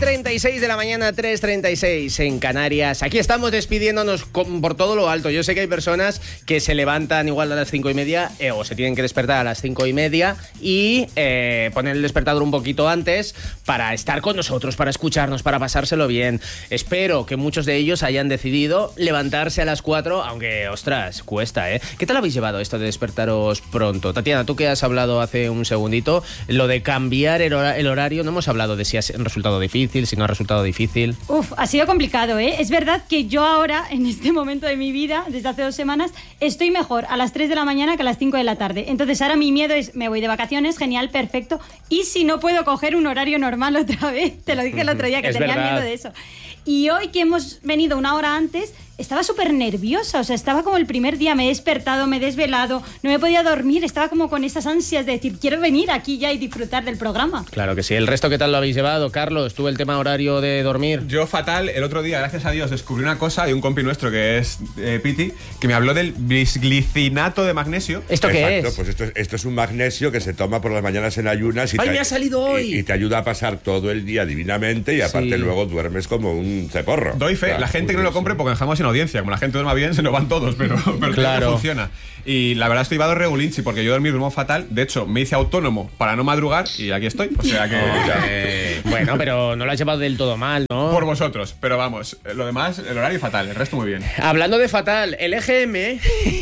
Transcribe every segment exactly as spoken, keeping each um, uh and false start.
treinta y seis de la mañana, tres treinta y seis en Canarias. Aquí estamos despidiéndonos con, por todo lo alto. Yo sé que hay personas que se levantan igual a las cinco y media eh, o se tienen que despertar a las cinco y media y eh, poner el despertador un poquito antes para estar con nosotros, para escucharnos, para pasárselo bien. Espero que muchos de ellos hayan decidido levantarse a las cuatro, aunque, ostras, cuesta, ¿eh? ¿Qué tal habéis llevado esto de despertaros pronto? Tatiana, tú que has hablado hace un segundito, lo de cambiar el, hora, el horario, no hemos hablado de si ha resultado difícil, si no ha resultado difícil. Uf, ha sido complicado, ¿eh? Es verdad que yo ahora, en este momento de mi vida, desde hace dos semanas, estoy mejor a las tres de la mañana que a las cinco de la tarde. Entonces ahora mi miedo es, me voy de vacaciones, genial, perfecto, y si no puedo coger un horario normal otra vez, te lo dije el otro día que es tenía verdad. miedo de eso. Y hoy que hemos venido una hora antes, estaba súper nerviosa, o sea, estaba como el primer día, me he despertado, me he desvelado, no me podía dormir, estaba como con esas ansias de decir, quiero venir aquí ya y disfrutar del programa. Claro que sí. ¿El resto qué tal lo habéis llevado? Carlos, ¿tú el tema horario de dormir? Yo fatal. El otro día, gracias a Dios, descubrí una cosa de un compi nuestro que es eh, Piti, que me habló del bisglicinato de magnesio. ¿Esto qué Exacto, es? pues esto, es- esto es un magnesio que se toma por las mañanas en ayunas y, ¡Ay, te, me ha salido hoy! y, y te ayuda a pasar todo el día divinamente y aparte Sí. luego duermes como un ceporro. Doy fe, O sea, la gente que no lo compre porque dejamos sin audiencia. Como la gente duerma bien, se nos van todos, pero, pero creo Claro. que funciona. Y la verdad estoy llevado regulinchi porque yo dormí duermo fatal. De hecho, me hice autónomo para no madrugar y aquí estoy. O sea que... Eh, bueno, pero no lo has llevado del todo mal, ¿no? Por vosotros, pero vamos, lo demás, el horario fatal, el resto muy bien. Hablando de fatal, el E G M...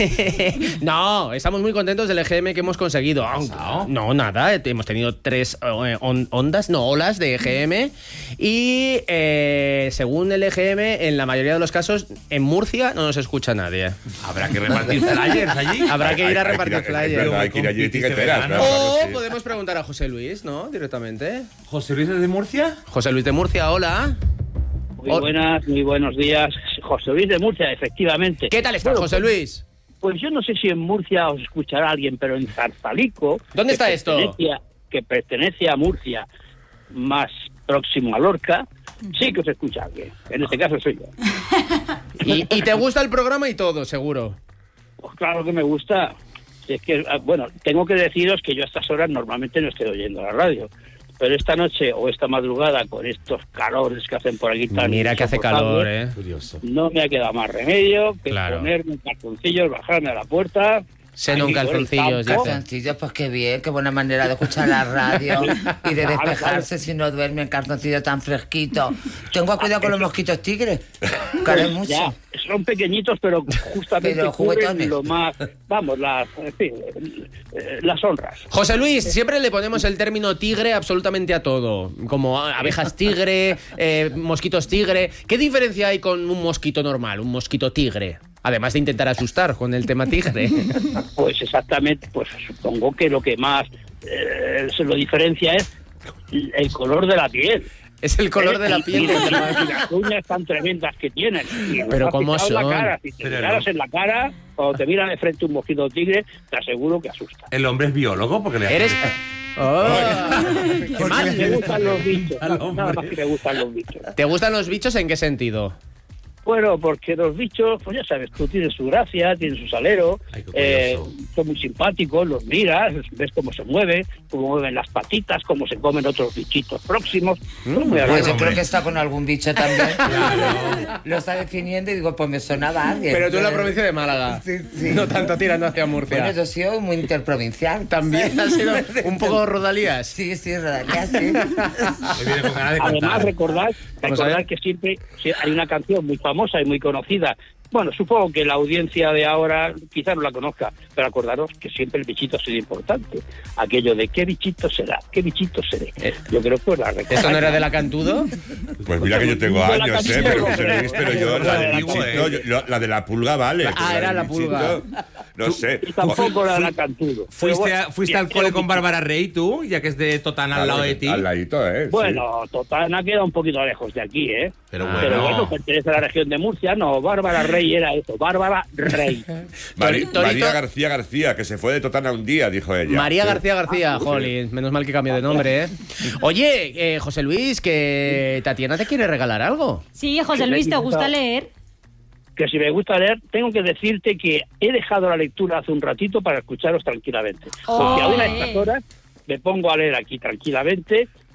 no, estamos muy contentos del E G M que hemos conseguido. Aunque- no, nada, hemos tenido tres eh, on- ondas, no, olas de E G M. Y eh, según el E G M, en la mayoría de los casos, en Murcia no nos escucha nadie. Habrá que repartir flyers allí. Habrá que ir a Hay- hay repartir ir es flyers. verdad, hay que ir allí Con pitis de etiqueteras, verano. ¿no? O Claro, sí. podemos preguntar a José Luis, ¿no? Directamente. ¿José Luis es de Murcia? José Luis de Murcia, hola. Muy Hola. buenas, muy buenos días. José Luis de Murcia, efectivamente. ¿Qué tal estás, Bueno, José Luis? Pues yo no sé si en Murcia os escuchará alguien, pero en Zarzalico... ¿Dónde que está esto? pertenece a- Que pertenece a Murcia, más próximo a Lorca, sí que os escucha alguien. En este caso soy yo. Y, y te gusta el programa y todo, seguro. Pues claro que me gusta. Si es que, ah, bueno, tengo que deciros que yo a estas horas normalmente no estoy oyendo la radio. Pero esta noche o esta madrugada, con estos calores que hacen por aquí tan Mira que hace calor, insoportables, ¿eh? Curioso. no me ha quedado más remedio que Claro. ponerme un calzoncillo, bajarme a la puerta. Seno en ahí por el calzoncillos, campo. dice. Calzoncillos, pues qué bien, qué buena manera de escuchar la radio y de despejarse si no duerme en calzoncillo tan fresquito. Tengo cuidado con los mosquitos tigres, caen mucho. Ya, son pequeñitos, pero justamente Pero cubren juguetones. lo más, vamos, las, en fin, eh, las honras. José Luis, siempre le ponemos el término tigre absolutamente a todo. Como abejas tigre, eh, mosquitos tigre. ¿Qué diferencia hay con un mosquito normal, un mosquito tigre? Además de intentar asustar con el tema tigre. Pues exactamente, pues supongo que lo que más eh, se lo diferencia es el color de la piel. Es el color de la Y- piel. y, y las uñas tan tremendas que tienen. Y Pero has ¿cómo fijado en son? la cara. Si te Pero miras no. en la cara, cuando te mira de frente un mosquito tigre, te aseguro que asusta. El hombre es biólogo porque le hace... Eres... Oh, ¿qué más? Me gustan los bichos, Al no, nada más hombre. que me gustan los bichos. ¿Te gustan los bichos en qué sentido? Bueno, porque los bichos, pues ya sabes, tú tienes su gracia, tienes su salero, Ay, qué eh, curioso. son muy simpáticos, los miras, ves cómo se mueven, cómo mueven las patitas, cómo se comen otros bichitos próximos. Son muy Pues yo agradables. creo que está con algún bicho también. Lo está definiendo y digo, pues me sonaba a alguien. Pero tú en la provincia de Málaga. Sí, sí. No tanto tirando hacia Bueno, Murcia. yo soy muy interprovincial. También ha sido un poco rodalías. Sí, sí, Rodalía, sí. Le viene con ganas de Además, cantar. recordad, Vamos a recordad ver. que siempre sí, hay una canción muy famosa y muy conocida. Bueno, supongo que la audiencia de ahora quizás no la conozca, pero acordaros que siempre el bichito ha sido importante. Aquello de ¿qué bichito será? ¿Qué bichito seré? Eh, Yo creo que pues la recordáis. ¿Eso no era de la Cantudo? Pues mira que yo tengo Yo la años, ¿eh? canción Pero, no José creo. Luis, pero yo la del Antiguo, bichito, eh. yo- lo- la de la pulga vale. Ah, pero era del la bichito, pulga. No sé. Y tampoco la de la Cantudo. Pero ¿Fuiste, bueno, a- fuiste bien, al cole creo con que- Bárbara Rey tú, ya que es de Totana al lado de ti? Al ladito, ¿eh? Sí. Bueno, Totana queda un poquito lejos de aquí, ¿eh? Pero Ah, Pero bueno. bueno, pertenece a la región de Murcia. No, Bárbara Rey era eso, Bárbara Rey. Mari- Torito- María García García, que se fue de Totana un día, dijo ella. María Sí. García García, Ah, jolín, menos mal que cambió de nombre, ¿eh? Oye, eh, José Luis, que Tatiana te quiere regalar algo. Sí, José Luis, ¿te gusta leer? Que si me gusta leer, tengo que decirte que he dejado la lectura hace un ratito para escucharos tranquilamente. Porque Oh, aún a eh. estas horas me pongo a leer aquí tranquilamente,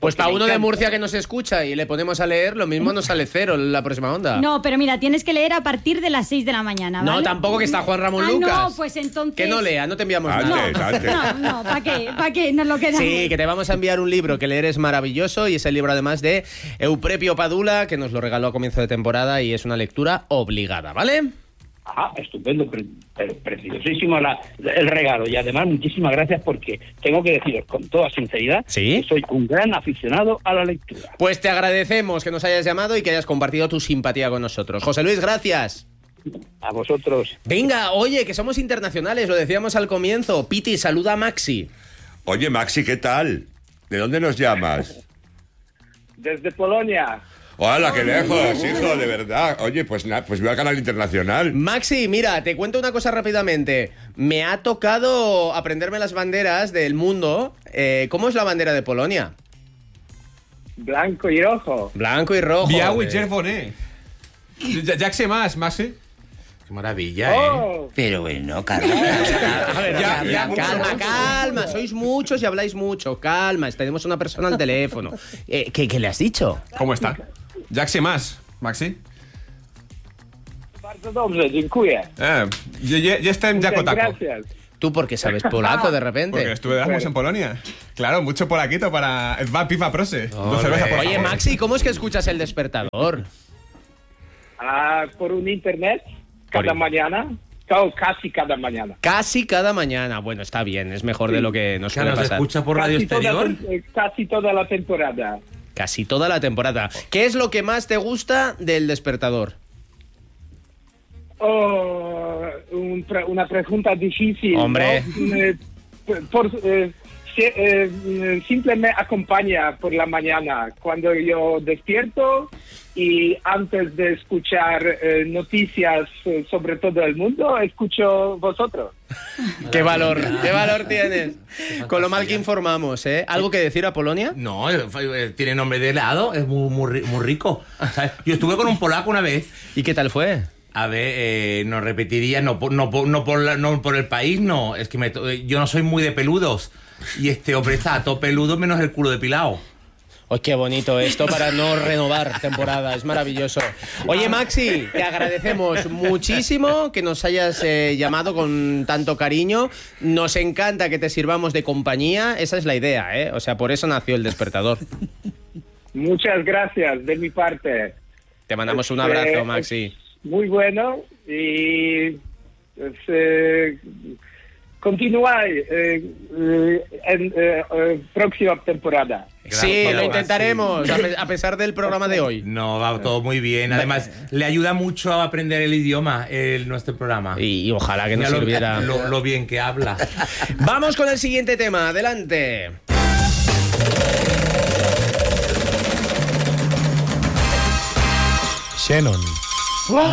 Pues Porque para me uno de encanta. Murcia que nos escucha y le ponemos a leer, lo mismo nos sale cero en la próxima onda. No, pero mira, tienes que leer a partir de las seis de la mañana, ¿vale? No, tampoco, que está Juan Ramón ah, Lucas. no, pues entonces... Que no lea, no te enviamos Antes, nada. antes. No, no, ¿para qué? ¿Para qué? Nos lo quedamos. Sí, que te vamos a enviar un libro que leer es maravilloso y es el libro además de Euprepio Padula, que nos lo regaló a comienzo de temporada y es una lectura obligada, ¿vale? Ah, estupendo, pre- pre- preciosísimo la- el regalo. Y además, muchísimas gracias porque tengo que deciros con toda sinceridad ¿Sí? que soy un gran aficionado a la lectura. Pues te agradecemos que nos hayas llamado y que hayas compartido tu simpatía con nosotros. José Luis, gracias. A vosotros. Venga, oye, que somos internacionales, lo decíamos al comienzo. Piti, saluda a Maxi. Oye, Maxi, ¿qué tal? ¿De dónde nos llamas? Desde Polonia. ¡Hola, qué lejos, hijo, de verdad! Oye, pues nada, pues voy al canal internacional. Maxi, mira, te cuento una cosa rápidamente. Me ha tocado aprenderme las banderas del mundo. Eh, ¿Cómo es la bandera de Polonia? Blanco y rojo. Blanco y rojo. Biały Eh, Czerwony. Ya, ya sé más, Maxi. Qué maravilla, ¿eh? Oh, Pero bueno, Carlos. A ver, Ya, ya, calma, mucho, calma. Sois muchos y habláis mucho. Calma, tenemos una persona al teléfono. Eh, ¿qué, ¿Qué le has dicho? ¿Cómo está? Ya sé más, Maxi. bardzo dobrze, dziękuję. Eh, ya, ya, ya está en Muchas Jacotaco. gracias. ¿Tú por qué sabes polaco de Porque repente? estuve de Erasmus en Polonia. Claro, mucho polaquito para... Va, pifa, prose. Dos cervezas, por Oye, favor. Maxi, ¿cómo es que escuchas el despertador? Ah, por un internet, Por cada in- mañana, o casi cada mañana. Casi cada mañana. Bueno, está bien, es mejor de lo que nos ¿Que suele nos pasar. escucha por radio Casi toda, exterior? tem- eh, casi toda la temporada. Casi toda la temporada. ¿Qué es lo que más te gusta del despertador? Oh, un pre- una pregunta difícil. Hombre. ¿no? Eh, por, eh, si- eh, simple me acompaña por la mañana cuando yo despierto y antes de escuchar eh, noticias eh, sobre todo el mundo, escucho vosotros. ¿Qué valor? ¿Qué valor tienes? Con lo mal que informamos, ¿eh? ¿Algo que decir a Polonia? No, eh, eh, tiene nombre de helado, es muy, muy, ri- muy rico. ¿Sabes? Yo estuve con un polaco una vez. ¿Y qué tal fue? A ver, eh, nos repetiría, no por, no, por, no, por la- no por el país, no. Es que me to- yo no soy muy de peludos. Y este hombre está a todo peludo menos el culo depilado. ¡Oh, qué bonito esto para no renovar temporada! Es maravilloso. Oye, Maxi, te agradecemos muchísimo que nos hayas eh, llamado con tanto cariño. Nos encanta que te sirvamos de compañía. Esa es la idea, ¿eh? O sea, por eso nació el despertador. Muchas gracias de mi parte. Te mandamos un Eh, abrazo, Maxi. Muy bueno y pues, eh, continuáis eh, eh, en eh, eh, próxima temporada. Sí, Gracias, lo intentaremos, a pe- a pesar del programa de hoy. No, va todo muy bien. Además, le ayuda mucho a aprender el idioma, el, nuestro programa. Y, y ojalá que nos Mira lo, sirviera. lo, lo bien que habla. Vamos con el siguiente tema, adelante. Shannon.